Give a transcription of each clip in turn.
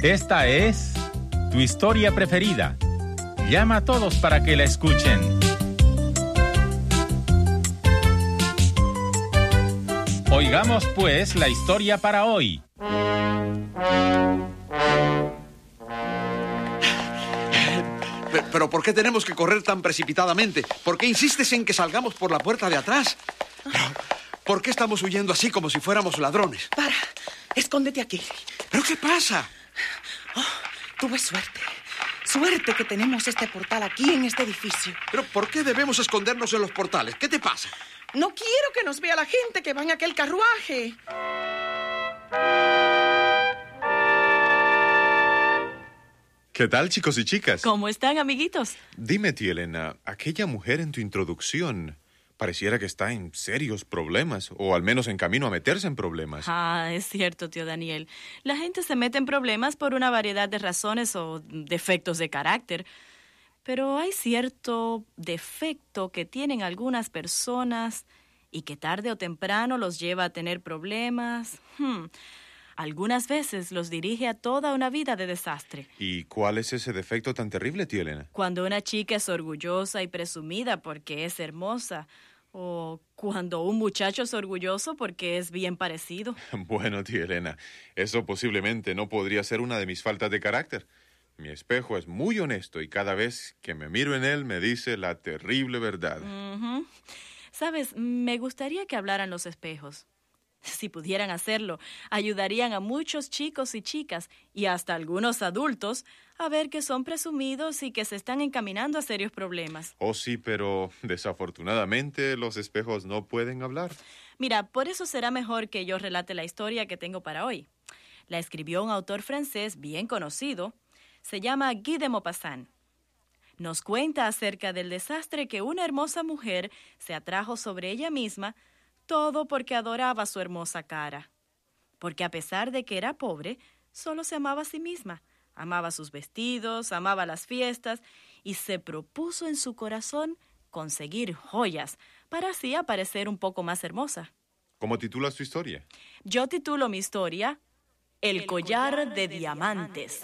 Esta es tu historia preferida. Llama a todos para que la escuchen. Oigamos pues la historia para hoy. ¿Pero por qué tenemos que correr tan precipitadamente? ¿Por qué insistes en que salgamos por la puerta de atrás? ¿Por qué estamos huyendo así como si fuéramos ladrones? Para, escóndete aquí. ¿Pero qué pasa? Tuve suerte. Suerte que tenemos este portal aquí en este edificio. ¿Pero por qué debemos escondernos en los portales? ¿Qué te pasa? No quiero que nos vea la gente que va en aquel carruaje. ¿Qué tal, chicos y chicas? ¿Cómo están, amiguitos? Dime, tía Elena, aquella mujer en tu introducción pareciera que está en serios problemas, o al menos en camino a meterse en problemas. Ah, es cierto, tío Daniel. La gente se mete en problemas por una variedad de razones o defectos de carácter. Pero hay cierto defecto que tienen algunas personas y que tarde o temprano los lleva a tener problemas. Algunas veces los dirige a toda una vida de desastre. ¿Y cuál es ese defecto tan terrible, tía Elena? Cuando una chica es orgullosa y presumida porque es hermosa, o cuando un muchacho es orgulloso porque es bien parecido. Bueno, tía Elena, eso posiblemente no podría ser una de mis faltas de carácter. Mi espejo es muy honesto y cada vez que me miro en él me dice la terrible verdad. Sabes, me gustaría que hablaran los espejos. Si pudieran hacerlo, ayudarían a muchos chicos y chicas, y hasta algunos adultos, a ver que son presumidos y que se están encaminando a serios problemas. Oh, sí, pero desafortunadamente los espejos no pueden hablar. Mira, por eso será mejor que yo relate la historia que tengo para hoy. La escribió un autor francés bien conocido. Se llama Guy de Maupassant. Nos cuenta acerca del desastre que una hermosa mujer se atrajo sobre ella misma, todo porque adoraba su hermosa cara. Porque a pesar de que era pobre, solo se amaba a sí misma. Amaba sus vestidos, amaba las fiestas y se propuso en su corazón conseguir joyas para así aparecer un poco más hermosa. ¿Cómo titulas tu historia? Yo titulo mi historia El collar de diamantes.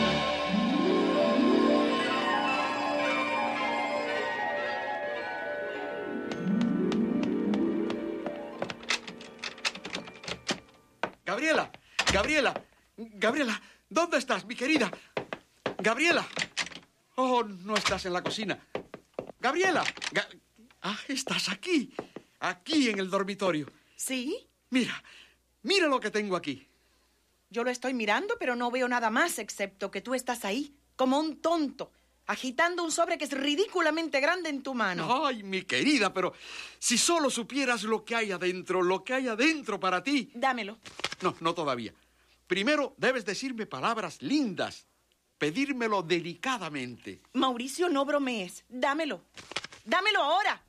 Gabriela, ¿dónde estás, mi querida? Gabriela. Oh, no estás en la cocina. Gabriela. Estás aquí en el dormitorio. ¿Sí? Mira lo que tengo aquí. Yo lo estoy mirando, pero no veo nada más excepto que tú estás ahí, como un tonto, agitando un sobre que es ridículamente grande en tu mano. Ay, mi querida, pero si solo supieras lo que hay adentro para ti. Dámelo. No todavía. Primero debes decirme palabras lindas, pedírmelo delicadamente. Mauricio, no bromees. Dámelo. Dámelo ahora.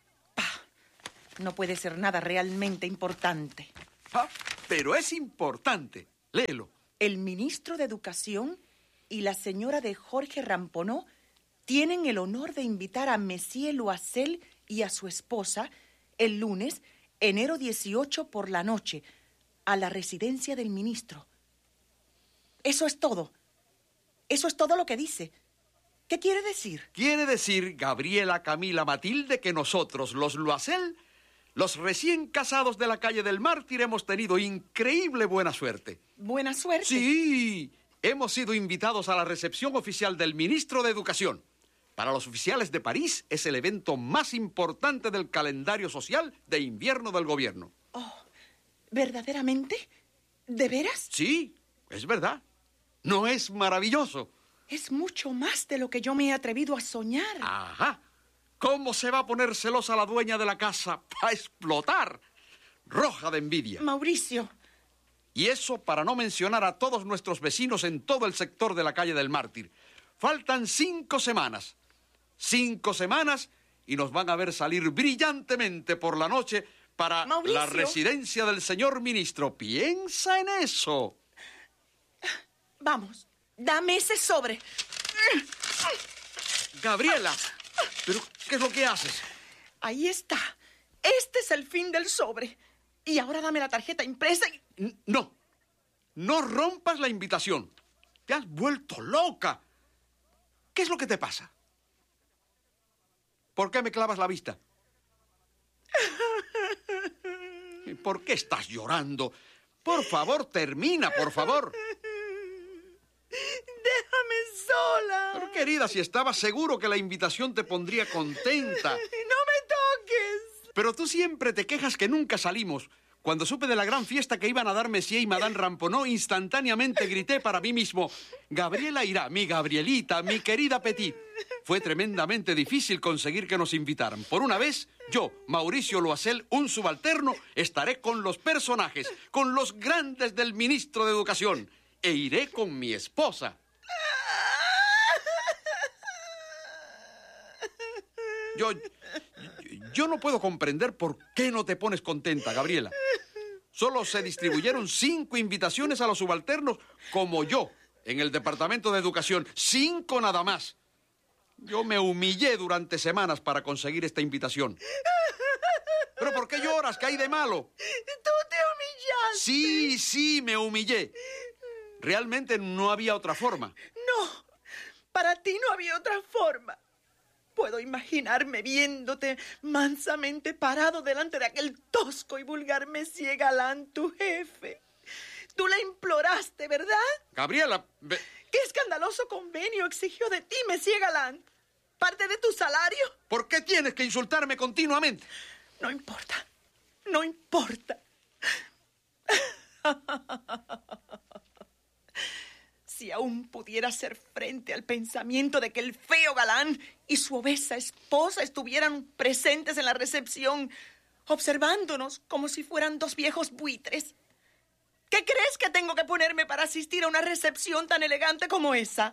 No puede ser nada realmente importante. Pero es importante. Léelo. El ministro de Educación y la señora de Jorge Ramponneau tienen el honor de invitar a Monsieur Loisel y a su esposa el lunes, enero 18 por la noche, a la residencia del ministro. Eso es todo. Eso es todo lo que dice. ¿Qué quiere decir? Quiere decir, Gabriela, Camila, Matilde, que nosotros, los Loisel, los recién casados de la calle del Mártir, hemos tenido increíble buena suerte. ¿Buena suerte? Sí, hemos sido invitados a la recepción oficial del ministro de Educación. Para los oficiales de París es el evento más importante del calendario social de invierno del gobierno. Oh, ¿verdaderamente? ¿De veras? Sí, es verdad. ¿No es maravilloso? Es mucho más de lo que yo me he atrevido a soñar. Ajá. ¿Cómo se va a poner celosa la dueña de la casa? ¡Va a explotar! Roja de envidia. Mauricio. Y eso para no mencionar a todos nuestros vecinos en todo el sector de la calle del Mártir. Faltan 5 semanas. 5 semanas y nos van a ver salir brillantemente por la noche para Mauricio. la residencia del señor ministro. Piensa en eso. Vamos, dame ese sobre. Gabriela, ¿pero qué es lo que haces? Ahí está. Este es el fin del sobre. Y ahora dame la tarjeta impresa y... No rompas la invitación. Te has vuelto loca. ¿Qué es lo que te pasa? ¿Por qué me clavas la vista? ¿Por qué estás llorando? Por favor, termina, por favor. Déjame sola. Pero, querida, si estaba seguro que la invitación te pondría contenta. No me toques. Pero tú siempre te quejas que nunca salimos. Cuando supe de la gran fiesta que iban a dar Messier y Madame Ramponneau, instantáneamente grité para mí mismo: Gabriela irá, mi Gabrielita, mi querida Petit. Fue tremendamente difícil conseguir que nos invitaran. Por una vez, yo, Mauricio Loisel, un subalterno, estaré con los personajes, con los grandes del ministro de Educación, e iré con mi esposa. Yo no puedo comprender por qué no te pones contenta, Gabriela. Solo se distribuyeron 5 invitaciones a los subalternos como yo en el Departamento de Educación. 5 nada más. Yo me humillé durante semanas para conseguir esta invitación. ¿Pero por qué lloras? ¿Qué hay de malo? Tú te humillaste. Sí, me humillé. Realmente no había otra forma. No, para ti no había otra forma. Puedo imaginarme viéndote mansamente parado delante de aquel tosco y vulgar Messier Galán, tu jefe. Tú le imploraste, ¿verdad? Gabriela... ¿Qué escandaloso convenio exigió de ti, Messier Galán? ¿Parte de tu salario? ¿Por qué tienes que insultarme continuamente? No importa, no importa. Si aún pudiera hacer frente al pensamiento de que el feo Galán y su obesa esposa estuvieran presentes en la recepción, observándonos como si fueran 2 viejos buitres. ¿Qué crees que tengo que ponerme para asistir a una recepción tan elegante como esa?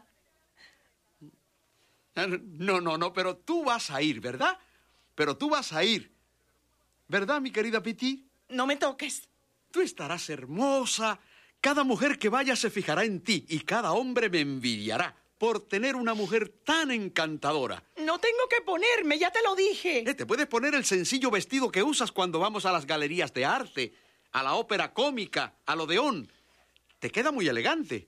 No, pero tú vas a ir, ¿verdad? Pero tú vas a ir. ¿Verdad, mi querida Petit? No me toques. Tú estarás hermosa. Cada mujer que vaya se fijará en ti y cada hombre me envidiará por tener una mujer tan encantadora. No tengo que ponerme, ya te lo dije. Te puedes poner el sencillo vestido que usas cuando vamos a las galerías de arte, a la ópera cómica, al Odeón. Te queda muy elegante.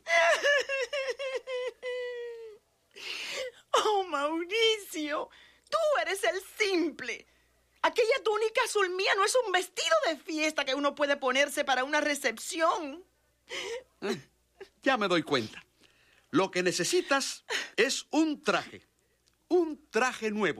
Oh, Mauricio, tú eres el simple. Aquella túnica azul mía no es un vestido de fiesta que uno puede ponerse para una recepción. Ya me doy cuenta. Lo que necesitas es un traje nuevo.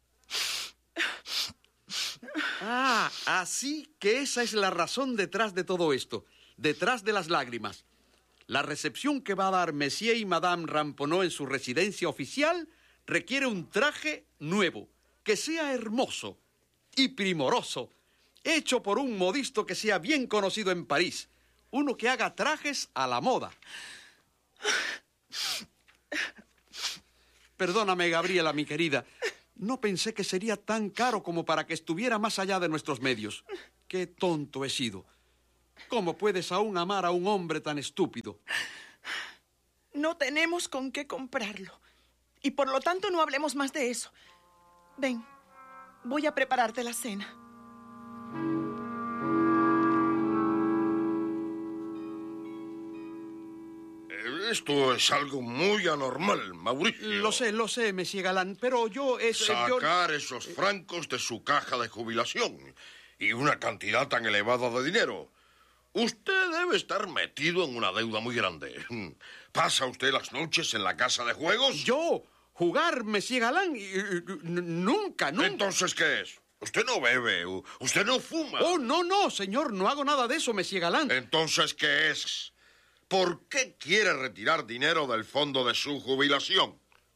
Así que esa es la razón detrás de todo esto, detrás de las lágrimas. La recepción que va a dar Messier y Madame Ramponneau en su residencia oficial requiere un traje nuevo, que sea hermoso y primoroso, hecho por un modisto que sea bien conocido en París, uno que haga trajes a la moda. Perdóname, Gabriela, mi querida. No pensé que sería tan caro como para que estuviera más allá de nuestros medios. Qué tonto he sido. ¿Cómo puedes aún amar a un hombre tan estúpido? No tenemos con qué comprarlo. Y por lo tanto no hablemos más de eso. Ven, voy a prepararte la cena. Esto es algo muy anormal, Mauricio. Lo sé, Messier Galán, pero yo... Sacar esos francos de su caja de jubilación y una cantidad tan elevada de dinero. Usted debe estar metido en una deuda muy grande. ¿Pasa usted las noches en la casa de juegos? ¿Yo? ¿Jugar, Messier Galán? Nunca. ¿Entonces qué es? Usted no bebe, usted no fuma. Oh, no, señor, no hago nada de eso, Messier Galán. ¿Entonces qué es? ¿Por qué quiere retirar dinero del fondo de su jubilación?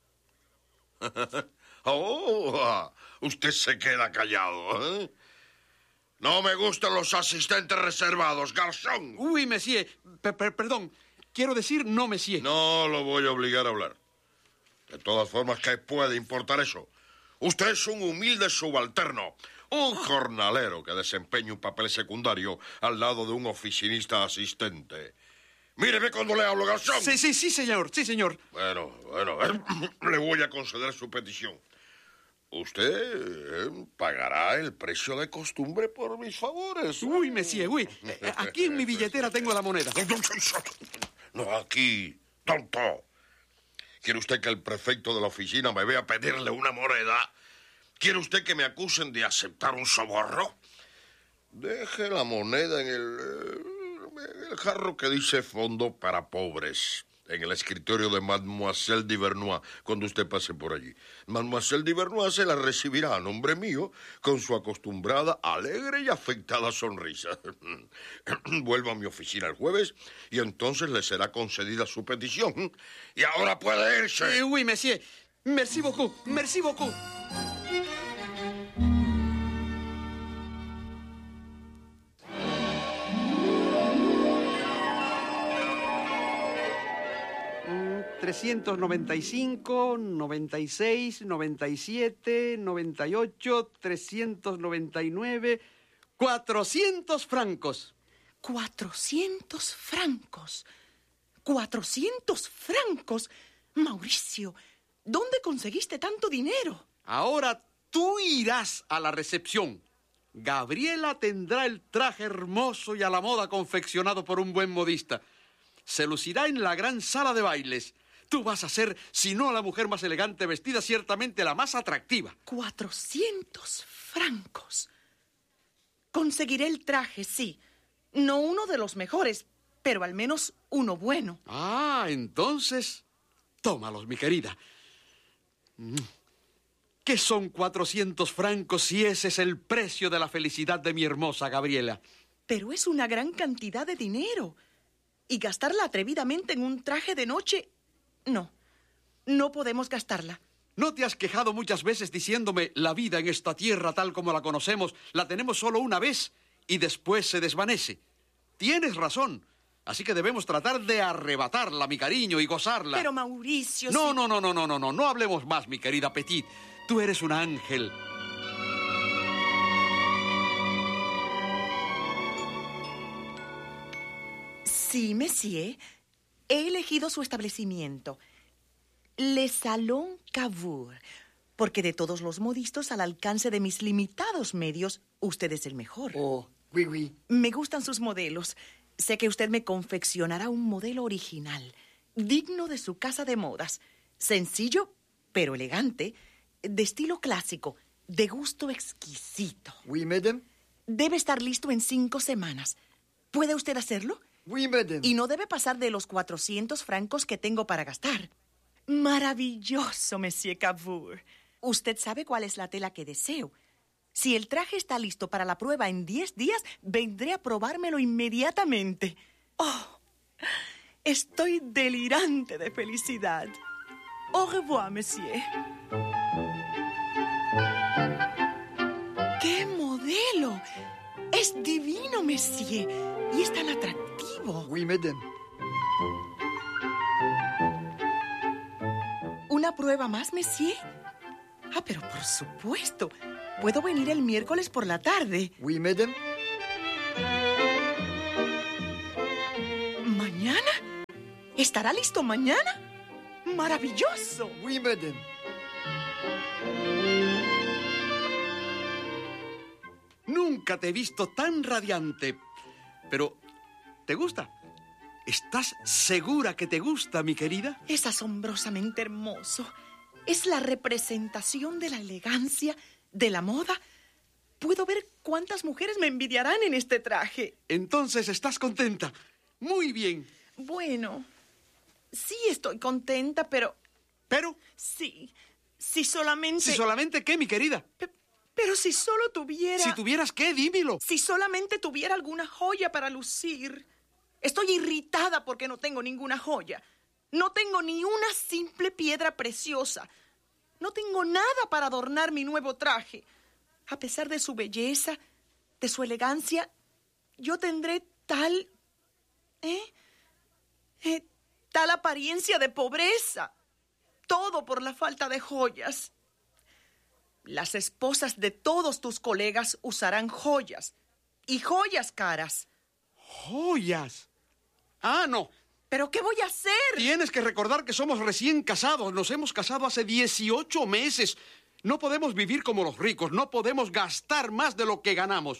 Usted se queda callado, ¿eh? No me gustan los asistentes reservados, garzón. Uy, Messier, perdón. Quiero decir no, Messier. No lo voy a obligar a hablar. De todas formas, ¿qué puede importar eso? Usted es un humilde subalterno, un jornalero que desempeña un papel secundario al lado de un oficinista asistente. Míreme cuando le hablo, garzón. Sí, señor. Bueno, le voy a conceder su petición. Usted pagará el precio de costumbre por mis favores. Uy, Messier, aquí en mi billetera tengo la moneda. No, aquí tonto. ¿Quiere usted que el prefecto de la oficina me vea pedirle una moneda? ¿Quiere usted que me acusen de aceptar un soborno? Deje la moneda en el jarro que dice Fondo para Pobres, en el escritorio de Mademoiselle Duvernois, cuando usted pase por allí. Mademoiselle Duvernois se la recibirá a nombre mío con su acostumbrada, alegre y afectada sonrisa. Vuelva a mi oficina el jueves y entonces le será concedida su petición. Y ahora puede irse. Oui, monsieur. Merci beaucoup. Merci beaucoup. $395, 96, 97, 98, 399, 400 francos. 400 francos. 400 francos. Mauricio, ¿dónde conseguiste tanto dinero? Ahora tú irás a la recepción. Gabriela tendrá el traje hermoso y a la moda confeccionado por un buen modista. Se lucirá en la gran sala de bailes. Tú vas a ser, si no la mujer más elegante vestida, ciertamente la más atractiva. 400 francos. Conseguiré el traje, sí. No uno de los mejores, pero al menos uno bueno. Ah, entonces, tómalos, mi querida. ¿Qué son 400 francos si ese es el precio de la felicidad de mi hermosa Gabriela? Pero es una gran cantidad de dinero. Y gastarla atrevidamente en un traje de noche... No podemos gastarla. ¿No te has quejado muchas veces diciéndome la vida en esta tierra tal como la conocemos, la tenemos solo una vez y después se desvanece? Tienes razón. Así que debemos tratar de arrebatarla, mi cariño, y gozarla. Pero Mauricio... No hablemos más, mi querida Petit. Tú eres un ángel. Sí, monsieur. He elegido su establecimiento, Le Salon Cavour, porque de todos los modistos al alcance de mis limitados medios, usted es el mejor. Oh, oui. Me gustan sus modelos. Sé que usted me confeccionará un modelo original, digno de su casa de modas, sencillo pero elegante, de estilo clásico, de gusto exquisito. Oui, madame. Debe estar listo en 5 semanas. ¿Puede usted hacerlo? Oui, madame. Y no debe pasar de los 400 francos que tengo para gastar. Maravilloso, monsieur Cavour. Usted sabe cuál es la tela que deseo. Si el traje está listo para la prueba en 10 días, vendré a probármelo inmediatamente. Oh, estoy delirante de felicidad. Au revoir, monsieur. ¡Qué modelo! Es divino, monsieur. Y es tan atractivo. Oui, madame. ¿Una prueba más, monsieur? Ah, pero por supuesto. ¿Puedo venir el miércoles por la tarde? Oui, madame. ¿Mañana? ¿Estará listo mañana? ¡Maravilloso! Oui, madame. Nunca te he visto tan radiante. Pero, ¿te gusta? ¿Estás segura que te gusta, mi querida? Es asombrosamente hermoso. Es la representación de la elegancia, de la moda. Puedo ver cuántas mujeres me envidiarán en este traje. Entonces, ¿estás contenta? Muy bien. Bueno, sí estoy contenta, pero... ¿Pero? Sí, si solamente... ¿Si solamente qué, mi querida? Pero si solo tuviera... ¿Si tuvieras qué? Dímelo. Si solamente tuviera alguna joya para lucir. Estoy irritada porque no tengo ninguna joya. No tengo ni una simple piedra preciosa. No tengo nada para adornar mi nuevo traje. A pesar de su belleza, de su elegancia, yo tendré tal apariencia de pobreza. Todo por la falta de joyas. Las esposas de todos tus colegas usarán joyas. Y joyas caras. ¿Joyas? Ah, no. ¿Pero qué voy a hacer? Tienes que recordar que somos recién casados. Nos hemos casado hace 18 meses. No podemos vivir como los ricos. No podemos gastar más de lo que ganamos.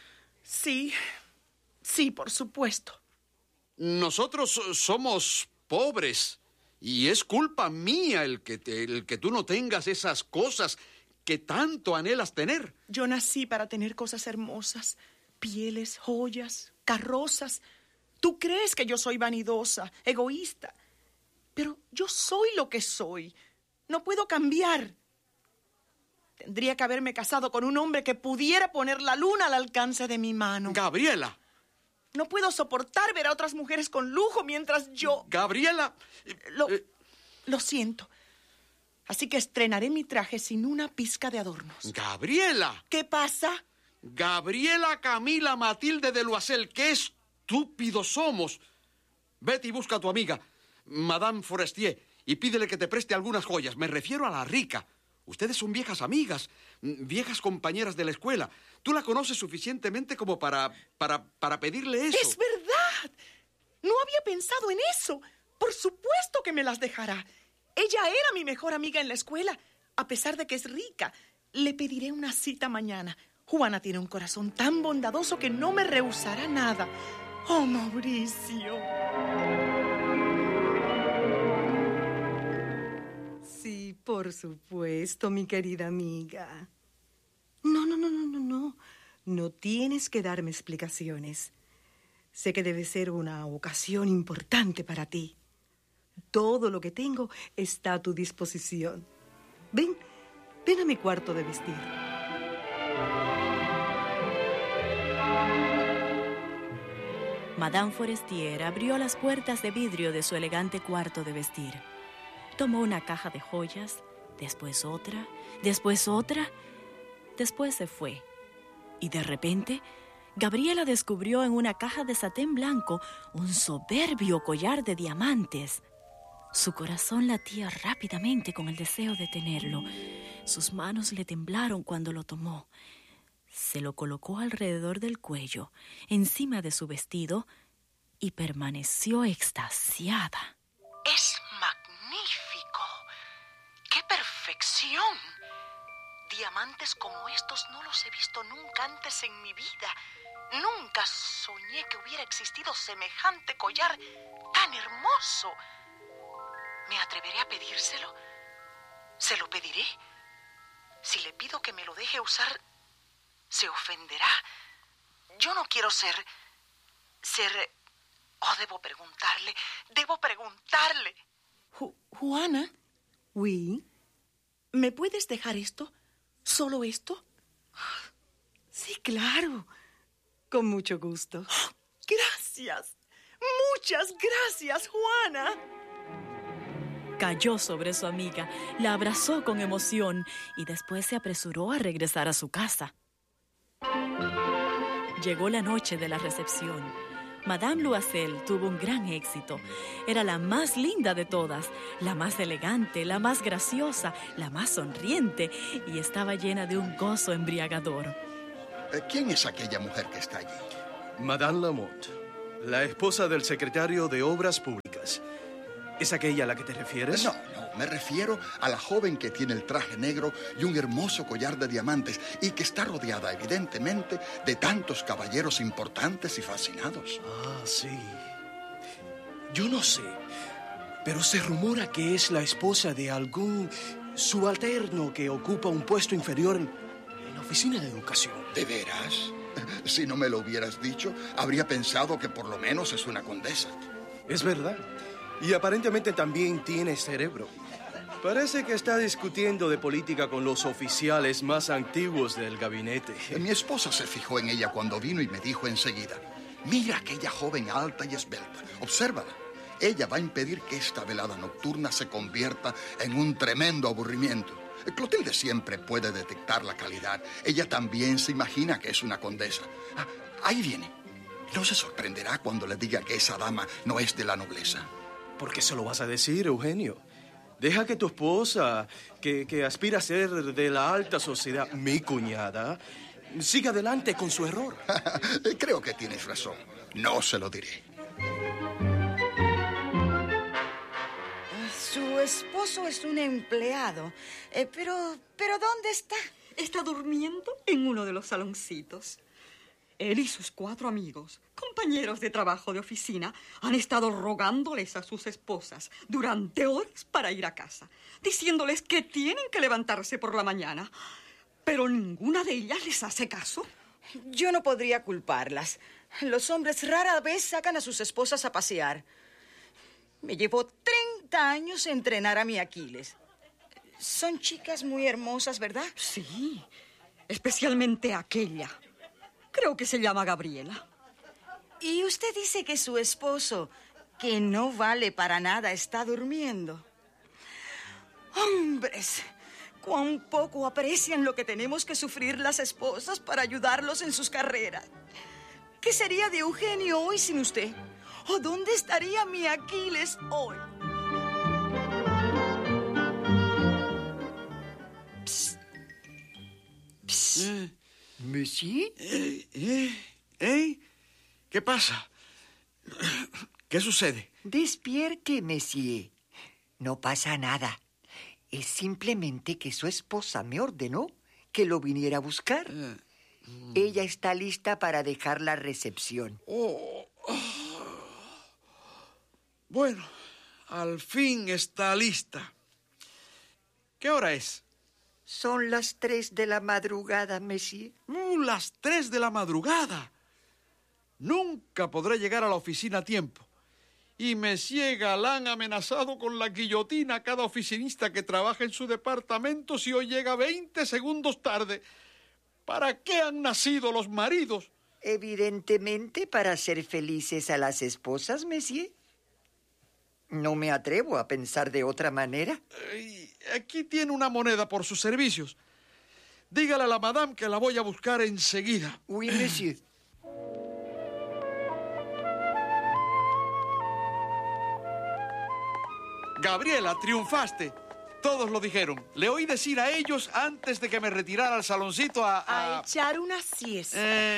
Sí, por supuesto. Nosotros somos pobres. Y es culpa mía el que tú no tengas esas cosas que tanto anhelas tener. Yo nací para tener cosas hermosas, pieles, joyas, carrozas. Tú crees que yo soy vanidosa, egoísta, pero yo soy lo que soy. No puedo cambiar. Tendría que haberme casado con un hombre que pudiera poner la luna al alcance de mi mano. Gabriela. No puedo soportar ver a otras mujeres con lujo mientras yo... Gabriela. Lo siento. Así que estrenaré mi traje sin una pizca de adornos. Gabriela. ¿Qué pasa? Gabriela Camila Matilde de Loisel, qué estúpidos somos. Vete y busca a tu amiga, Madame Forestier, y pídele que te preste algunas joyas. Me refiero a la rica. Ustedes son viejas amigas, viejas compañeras de la escuela. Tú la conoces suficientemente como para pedirle eso. ¡Es verdad! No había pensado en eso. Por supuesto que me las dejará. Ella era mi mejor amiga en la escuela, a pesar de que es rica. Le pediré una cita mañana. Juana tiene un corazón tan bondadoso que no me rehusará nada. ¡Oh, Mauricio! Sí, por supuesto, mi querida amiga. No. No tienes que darme explicaciones. Sé que debe ser una ocasión importante para ti. Todo lo que tengo está a tu disposición. Ven a mi cuarto de vestir. Madame Forestier abrió las puertas de vidrio de su elegante cuarto de vestir. Tomó una caja de joyas, después otra, después otra. Después se fue. Y de repente, Gabriela descubrió en una caja de satén blanco un soberbio collar de diamantes. Su corazón latía rápidamente con el deseo de tenerlo. Sus manos le temblaron cuando lo tomó. Se lo colocó alrededor del cuello, encima de su vestido, y permaneció extasiada. ¡Es magnífico! ¡Qué perfección! Diamantes como estos no los he visto nunca antes en mi vida. Nunca soñé que hubiera existido semejante collar tan hermoso. ¿Me atreveré a pedírselo? ¿Se lo pediré? Si le pido que me lo deje usar, ¿se ofenderá? Yo no quiero ser... Oh, debo preguntarle. Juana. ¿Oui? ¿Me puedes dejar esto? ¿Solo esto? Sí, claro. Con mucho gusto. Gracias. Muchas gracias, Juana. Cayó sobre su amiga, la abrazó con emoción y después se apresuró a regresar a su casa. Llegó la noche de la recepción. Madame Loisel tuvo un gran éxito. Era la más linda de todas, la más elegante, la más graciosa, la más sonriente, y estaba llena de un gozo embriagador. ¿Quién es aquella mujer que está allí? Madame Lamont, la esposa del secretario de Obras Públicas. ¿Es aquella a la que te refieres? No, me refiero a la joven que tiene el traje negro y un hermoso collar de diamantes y que está rodeada, evidentemente, de tantos caballeros importantes y fascinados. Ah, sí. Yo no sé, pero se rumora que es la esposa de algún subalterno que ocupa un puesto inferior en la oficina de educación. ¿De veras? Si no me lo hubieras dicho, habría pensado que por lo menos es una condesa. Es verdad. Y aparentemente también tiene cerebro. Parece que está discutiendo de política con los oficiales más antiguos del gabinete. Mi esposa se fijó en ella cuando vino y me dijo enseguida: mira aquella joven alta y esbelta, obsérvala. Ella va a impedir que esta velada nocturna se convierta en un tremendo aburrimiento. Clotilde siempre puede detectar la calidad. Ella también se imagina que es una condesa. Ah, ahí viene. ¿No se sorprenderá cuando le diga que esa dama no es de la nobleza? ¿Por qué se lo vas a decir, Eugenio? Deja que tu esposa, que aspira a ser de la alta sociedad, mi cuñada, siga adelante con su error. Creo que tienes razón. No se lo diré. Su esposo es un empleado. Pero ¿dónde está? Está durmiendo en uno de los saloncitos. Él y sus 4 amigos, compañeros de trabajo de oficina, han estado rogándoles a sus esposas durante horas para ir a casa, diciéndoles que tienen que levantarse por la mañana. Pero ninguna de ellas les hace caso. Yo no podría culparlas. Los hombres rara vez sacan a sus esposas a pasear. Me llevó 30 años entrenar a mi Aquiles. Son chicas muy hermosas, ¿verdad? Sí, especialmente aquella. Creo que se llama Gabriela. Y usted dice que su esposo, que no vale para nada, está durmiendo. Hombres, cuán poco aprecian lo que tenemos que sufrir las esposas para ayudarlos en sus carreras. ¿Qué sería de Eugenio hoy sin usted? ¿O dónde estaría mi Aquiles hoy? Psst. ¿Monsieur? ¿Qué pasa? ¿Qué sucede? Despierte, Monsieur. No pasa nada. Es simplemente que su esposa me ordenó que lo viniera a buscar. Ella está lista para dejar la recepción. Bueno, al fin está lista. ¿Qué hora es? Son las 3 de la madrugada, Monsieur. Las 3 de la madrugada. Nunca podré llegar a la oficina a tiempo. Y Monsieur Galán ha amenazado con la guillotina a cada oficinista que trabaja en su departamento si hoy llega 20 segundos tarde. ¿Para qué han nacido los maridos? Evidentemente para hacer felices a las esposas, Monsieur. No me atrevo a pensar de otra manera. Aquí tiene una moneda por sus servicios. Dígale a la madame que la voy a buscar enseguida. Oui, monsieur. Gabriela, triunfaste. Todos lo dijeron. Le oí decir a ellos antes de que me retirara al saloncito a echar una siesta.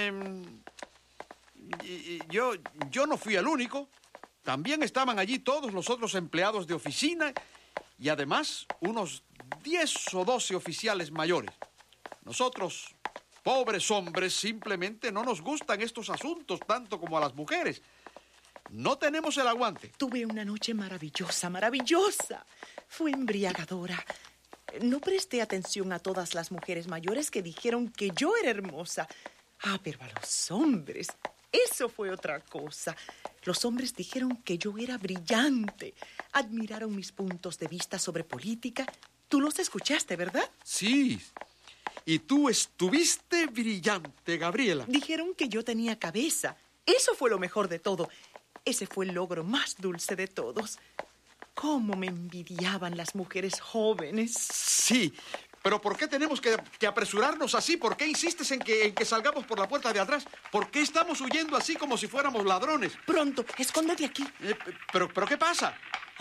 Yo no fui el único. También estaban allí todos los otros empleados de oficina y además unos 10 o 12 oficiales mayores. Nosotros, pobres hombres, simplemente no nos gustan estos asuntos tanto como a las mujeres. No tenemos el aguante. Tuve una noche maravillosa, maravillosa. Fue embriagadora. No presté atención a todas las mujeres mayores que dijeron que yo era hermosa. Pero a los hombres, eso fue otra cosa. Los hombres dijeron que yo era brillante. Admiraron mis puntos de vista sobre política. Tú los escuchaste, ¿verdad? Sí. Y tú estuviste brillante, Gabriela. Dijeron que yo tenía cabeza. Eso fue lo mejor de todo. Ese fue el logro más dulce de todos. ¿Cómo me envidiaban las mujeres jóvenes? Sí, pero ¿por qué tenemos que apresurarnos así? ¿Por qué insistes en que salgamos por la puerta de atrás? ¿Por qué estamos huyendo así como si fuéramos ladrones? Pronto, escóndete aquí. ¿Pero qué pasa?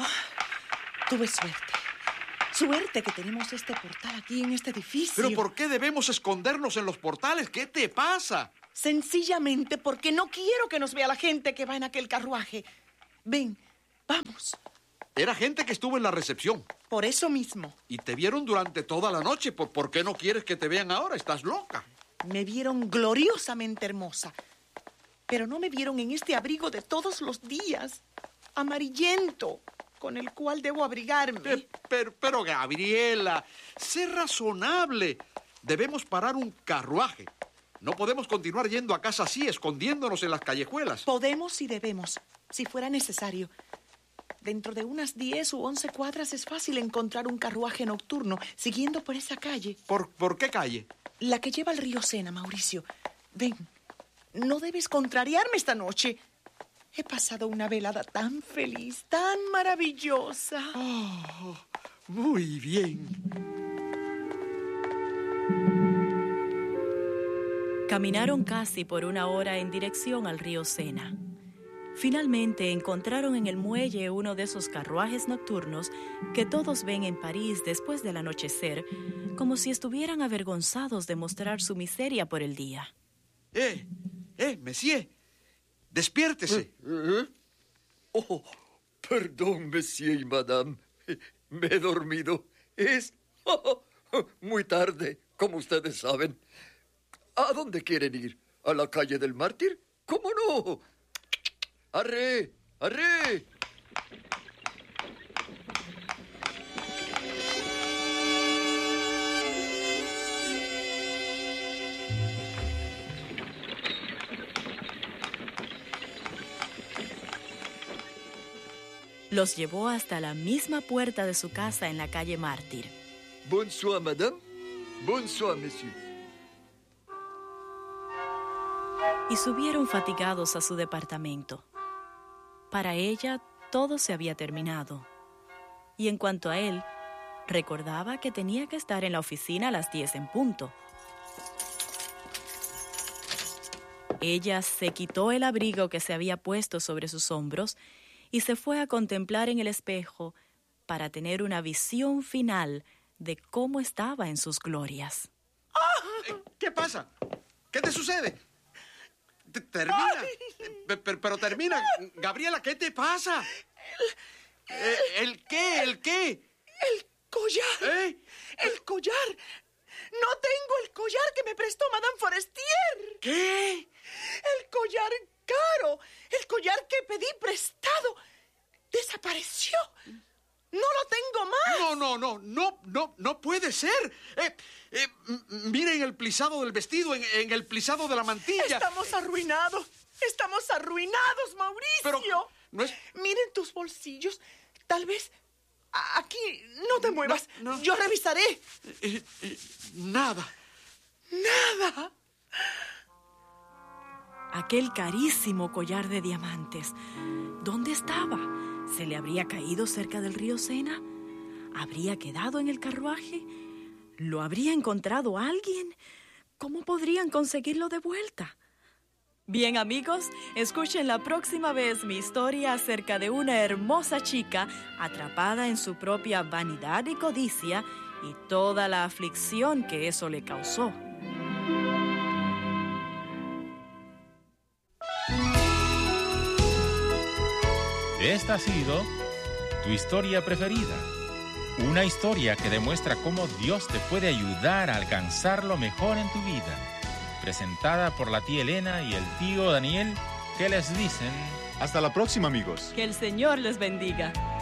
Tuve suerte. Suerte que tenemos este portal aquí en este edificio. ¿Pero por qué debemos escondernos en los portales? ¿Qué te pasa? Sencillamente porque no quiero que nos vea la gente que va en aquel carruaje. Ven, vamos. Era gente que estuvo en la recepción. Por eso mismo. Y te vieron durante toda la noche. ¿Por qué no quieres que te vean ahora? ¿Estás loca? Me vieron gloriosamente hermosa. Pero no me vieron en este abrigo de todos los días, amarillento, con el cual debo abrigarme. Pero Gabriela, sé razonable. Debemos parar un carruaje. No podemos continuar yendo a casa así, escondiéndonos en las callejuelas. Podemos y debemos, si fuera necesario. Dentro de unas 10 u 11 cuadras es fácil encontrar un carruaje nocturno siguiendo por esa calle. ¿Por qué calle? La que lleva al río Sena, Mauricio. Ven, no debes contrariarme esta noche. He pasado una velada tan feliz, tan maravillosa. Muy bien. Caminaron casi por 1 hora en dirección al río Sena. Finalmente encontraron en el muelle uno de esos carruajes nocturnos que todos ven en París después del anochecer, como si estuvieran avergonzados de mostrar su miseria por el día. Monsieur, despiértese. Perdón, Monsieur y Madame. Me he dormido. Es muy tarde, como ustedes saben. ¿A dónde quieren ir? ¿A la calle del Mártir? ¿Cómo no? ¡Arre! ¡Arre! Los llevó hasta la misma puerta de su casa en la calle Mártir. Bonsoir, madame. Bonsoir, monsieur. Y subieron fatigados a su departamento. Para ella, todo se había terminado. Y en cuanto a él, recordaba que tenía que estar en la oficina a las 10 en punto. Ella se quitó el abrigo que se había puesto sobre sus hombros y se fue a contemplar en el espejo para tener una visión final de cómo estaba en sus glorias. ¿Qué pasa? ¿Qué te sucede? Termina. Pero termina. Gabriela, ¿qué te pasa? ¿El qué? ¿El qué? El collar. El collar. No tengo el collar que me prestó Madame Forestier. ¿Qué? El collar caro. El collar que pedí prestado. Desapareció. No lo tengo más. No puede ser. Miren el plisado del vestido, en el plisado de la mantilla. Estamos arruinados, Mauricio. Pero no es... Miren tus bolsillos. Tal vez aquí no te muevas. No. Yo revisaré. Nada. Aquel carísimo collar de diamantes, ¿dónde estaba? ¿Se le habría caído cerca del río Sena? ¿Habría quedado en el carruaje? ¿Lo habría encontrado alguien? ¿Cómo podrían conseguirlo de vuelta? Bien, amigos, escuchen la próxima vez mi historia acerca de una hermosa chica atrapada en su propia vanidad y codicia y toda la aflicción que eso le causó. Esta ha sido tu historia preferida. Una historia que demuestra cómo Dios te puede ayudar a alcanzar lo mejor en tu vida. Presentada por la tía Elena y el tío Daniel, que les dicen... Hasta la próxima, amigos. Que el Señor les bendiga.